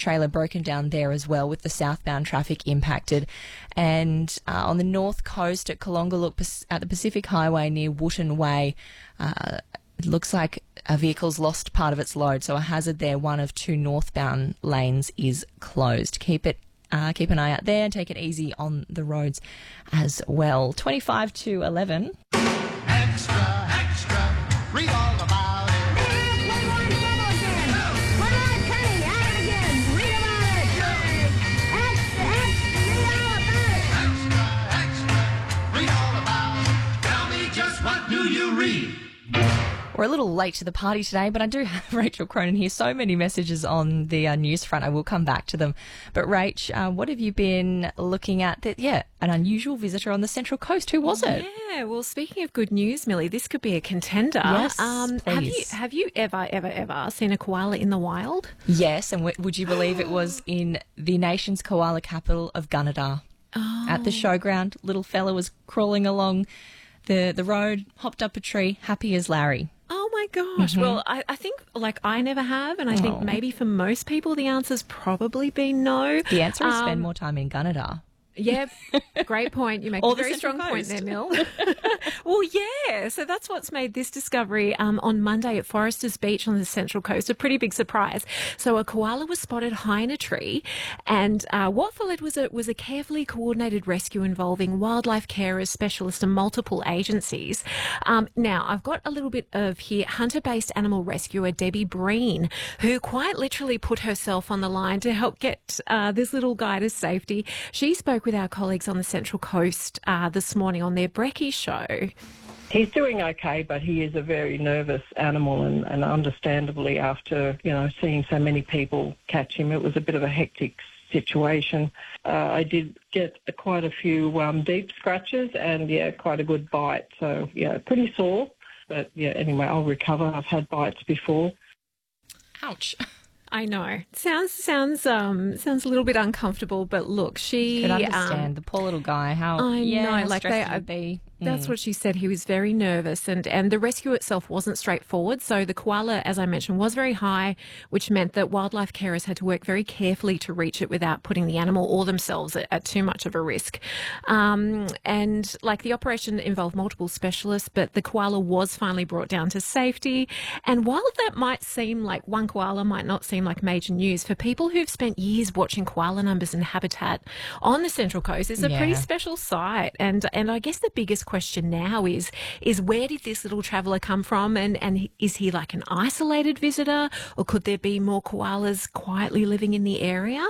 trailer broken down there as well, with the southbound traffic impacted. And on the north coast at Kalongoluk, at the Pacific Highway near Wootton Way, it looks like a vehicle's lost part of its load, so a hazard there. One of two northbound lanes is closed. Keep an eye out there and take it easy on the roads as well. 25 to 11. Extra, extra, read all about it. Extra, extra, read all about it. Tell me just what do you read? We're a little late to the party today, but I do have Rachel Cronin here. So many messages on the news front. I will come back to them. But Rach, what have you been looking at? An unusual visitor on the Central Coast. Who was it? Yeah, well, speaking of good news, Millie, this could be a contender. Yes, please. Have you ever seen a koala in the wild? Yes, and would you believe it was in the nation's koala capital of Gunnedah? Oh. At the showground, little fella was crawling along the road, hopped up a tree, happy as Larry. Oh my gosh. Mm-hmm. Well, I think I never have, and I think maybe for most people the answer's probably been no. The answer is spend more time in Gunnedah. Yeah, great point. You make Or a the very Central strong point Coast. there, Mill. Well, yeah. So that's what's made this discovery on Monday at Foresters Beach on the Central Coast a pretty big surprise. So a koala was spotted high in a tree, and what followed was a carefully coordinated rescue involving wildlife carers, specialists, and multiple agencies. Now, I've got a little bit of here hunter-based animal rescuer Debbie Breen, who quite literally put herself on the line to help get this little guy to safety. She spoke with our colleagues on the Central Coast this morning on their Brekkie show. He's doing okay, but he is a very nervous animal, and understandably after, seeing so many people catch him, it was a bit of a hectic situation. I did get quite a few deep scratches and, quite a good bite. So, pretty sore. But, anyway, I'll recover. I've had bites before. Ouch. I know. Sounds a little bit uncomfortable, but look, she Could understand the poor little guy. How stressed he would be. That's what she said. He was very nervous, and the rescue itself wasn't straightforward. So the koala, as I mentioned, was very high, which meant that wildlife carers had to work very carefully to reach it without putting the animal or themselves at too much of a risk. And the operation involved multiple specialists, but the koala was finally brought down to safety. And while that might seem like one koala might not seem like major news, for people who've spent years watching koala numbers and habitat on the Central Coast, it's a pretty special sight. And I guess the biggest question now is where did this little traveller come from, and is he like an isolated visitor, or could there be more koalas quietly living in the area?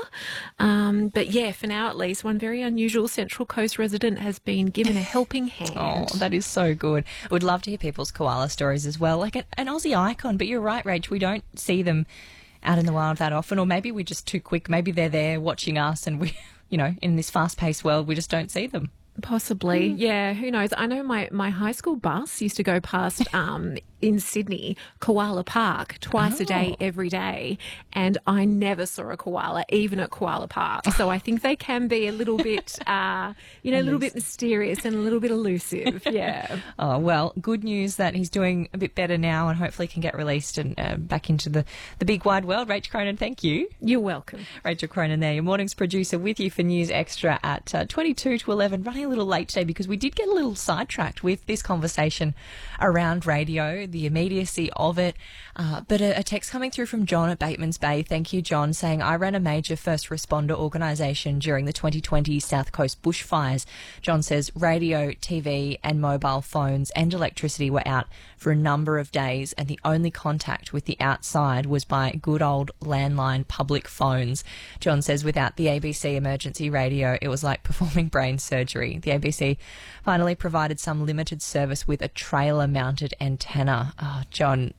But yeah, for now at least, one very unusual Central Coast resident has been given a helping hand. Oh, that is so good. Would love to hear people's koala stories as well, like an Aussie icon. But you're right, Rach, we don't see them out in the wild that often, or maybe we're just too quick. Maybe they're there watching us, and we, in this fast-paced world, we just don't see them. Possibly. Yeah, who knows? I know my high school bus used to go past in Sydney, Koala Park, twice a day, every day, and I never saw a koala, even at Koala Park. So I think they can be a little bit, a little bit mysterious and a little bit elusive. Yeah. Oh, well, good news that he's doing a bit better now and hopefully can get released and back into the big wide world. Rach Cronin, thank you. You're welcome. Rachel Cronin there, your morning's producer, with you for News Extra at 22 to 11. Running a little late today because we did get a little sidetracked with this conversation around radio, the immediacy of it. But a text coming through from John at Bateman's Bay. Thank you, John, saying, I ran a major first responder organisation during the 2020 South Coast bushfires. John says radio, TV and mobile phones and electricity were out for a number of days, and the only contact with the outside was by good old landline public phones. John says without the ABC emergency radio, it was like performing brain surgery. The ABC finally provided some limited service with a trailer-mounted antenna. Oh, John,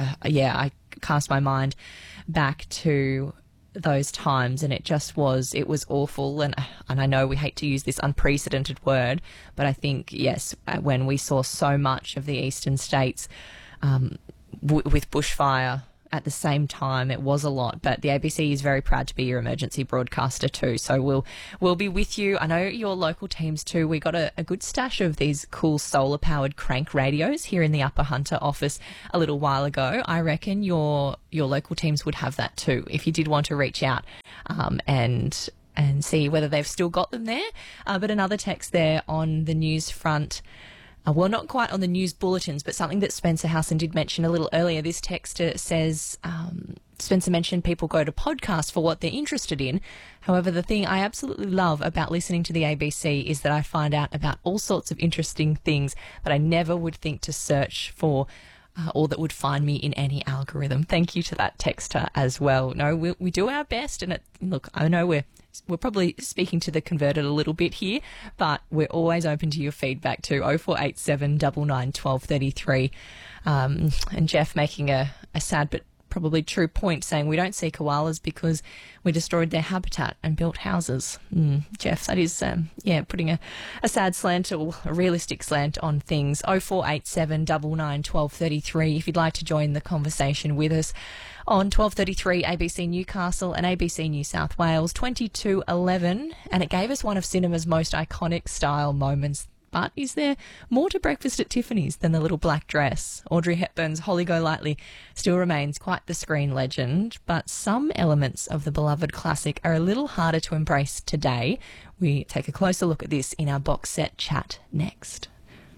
I cast my mind back to those times, and it was awful. And I know we hate to use this unprecedented word, but I think, yes, when we saw so much of the eastern states with bushfire at the same time. It was a lot, but the ABC is very proud to be your emergency broadcaster too. So we'll be with you. I know your local teams too. We got a good stash of these cool solar-powered crank radios here in the Upper Hunter office a little while ago. I reckon your local teams would have that too if you did want to reach out and see whether they've still got them there. But another text there on the news front. Well, not quite on the news bulletins, but something that Spencer Housen did mention a little earlier. This texter says, Spencer mentioned people go to podcasts for what they're interested in. However, the thing I absolutely love about listening to the ABC is that I find out about all sorts of interesting things that I never would think to search for or that would find me in any algorithm. Thank you to that texter as well. No, we do our best. And look, I know we're probably speaking to the converted a little bit here, but we're always open to your feedback too. 0487 99 1233. And Jeff making a sad but probably true point, saying we don't see koalas because we destroyed their habitat and built houses. Jeff, that is, putting a sad slant or a realistic slant on things. 0487 99 1233 if you'd like to join the conversation with us on 1233 ABC Newcastle and ABC New South Wales 2211, and it gave us one of cinema's most iconic style moments. But is there more to Breakfast at Tiffany's than the little black dress? Audrey Hepburn's Holly Golightly still remains quite the screen legend, but some elements of the beloved classic are a little harder to embrace today. We take a closer look at this in our box set chat next.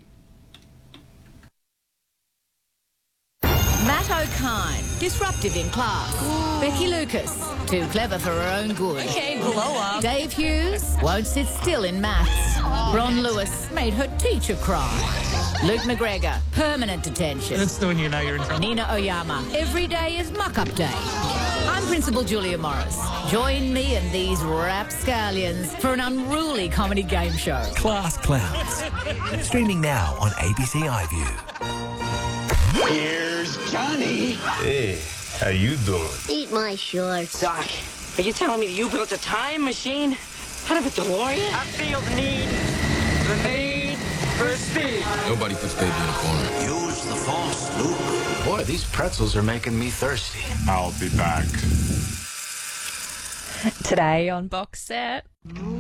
Matt O'Kine, disruptive in class. Becky Lucas, too clever for her own good. Okay, blow up. Dave Hughes won't sit still in maths. Ron Lewis made her teacher cry. Luke McGregor, permanent detention. That's when you know you're in trouble. Nina Oyama, every day is muck-up day. I'm Principal Julia Morris. Join me and these rapscallions for an unruly comedy game show. Class Clowns. Streaming now on ABC iView. Here's Johnny. Hey, how you doing? Eat my shorts. Doc, are you telling me that you built a time machine out of a DeLorean? I feel the need for speed. Nobody puts baby in a corner. Use the force, Luke. Boy, these pretzels are making me thirsty. I'll be back. Today on Box Set.